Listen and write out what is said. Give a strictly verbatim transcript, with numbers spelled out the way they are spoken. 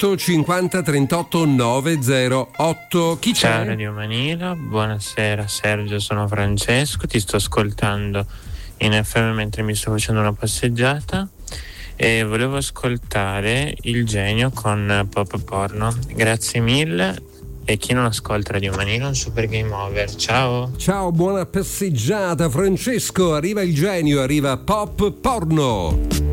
zero cinquanta trentotto novecentotto. Chi c'è? Ciao Radio Manila, buonasera Sergio, sono Francesco, ti sto ascoltando in F M mentre mi sto facendo una passeggiata e volevo ascoltare Il Genio con Pop Porno. Grazie mille. E chi non ascolta Radio Manila, un super game over. Ciao. Ciao, buona passeggiata Francesco. Arriva Il Genio, arriva Pop Porno.